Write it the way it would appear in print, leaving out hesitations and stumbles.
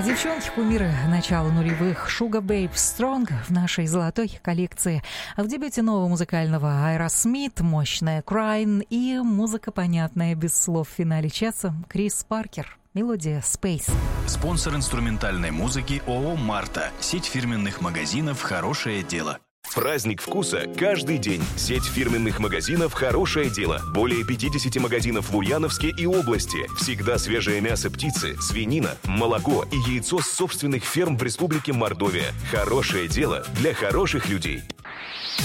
Девчонки-кумиры начала нулевых Sugar Babe Strong в нашей золотой коллекции. А в дебюте нового музыкального Aerosmith, мощная Crying и музыка, понятная без слов в финале часа, Крис Паркер. Мелодия Space. Спонсор инструментальной музыки ООО «Марта». Сеть фирменных магазинов «Хорошее дело». Праздник вкуса каждый день. Сеть фирменных магазинов «Хорошее дело». Более 50 магазинов в Ульяновске и области. Всегда свежее мясо птицы, свинина, молоко и яйцо с собственных ферм в Республике Мордовия. «Хорошее дело» для хороших людей.